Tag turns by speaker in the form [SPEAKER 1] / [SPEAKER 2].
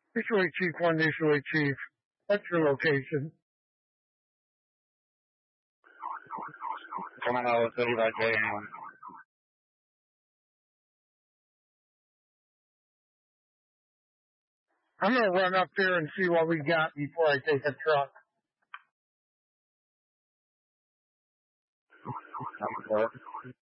[SPEAKER 1] Usually Chief 1, usually Chief. What's your location?
[SPEAKER 2] Coming out of 35 J and 1.
[SPEAKER 1] I'm going to run up there and see what we got before I take a truck.
[SPEAKER 2] Number 4.